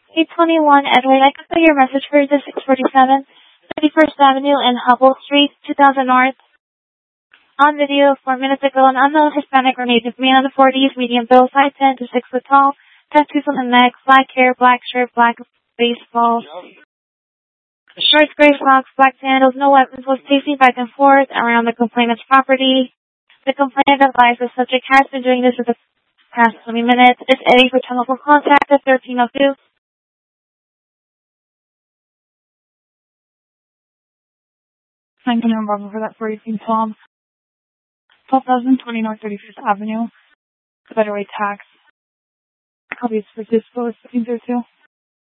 821 Edward, I can put your message for the 647 31st Avenue and Hubble Street, 2000 North. On video 4 minutes ago, an unknown Hispanic or Native man in the 40s, medium build, 5'10" to 6 foot tall, tattoos on the neck, black hair, black shirt, black baseball, shorts, gray socks, black sandals, no weapons, was pacing back and forth around the complainant's property. The complainant advised the subject has been doing this for the past 20 minutes. Is Eddie for telephone contact at 1302. I'm going to remember for that 43 Tom. 12,020 North 35th Avenue. Federal tax. Copies for this 1502.